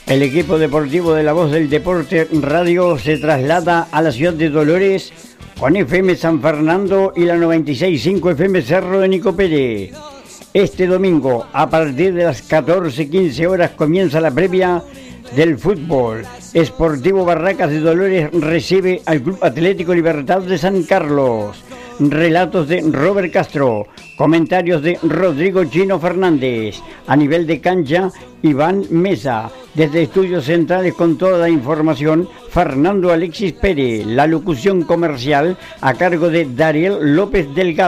El equipo deportivo de La Voz del Deporte Radio se traslada a la ciudad de Dolores con FM San Fernando y la 96.5 FM Cerro de Nicopere. Este domingo, a partir de las 14:15 horas, comienza la previa del fútbol. Sportivo Barracas de Dolores recibe al Club Atlético Libertad de San Carlos. Relatos de Robert Castro, comentarios de Rodrigo Chino Fernández. A nivel de cancha, Iván Mesa. Desde Estudios Centrales con toda la información, Fernando Alexis Pérez. La locución comercial a cargo de Dariel López Delgado.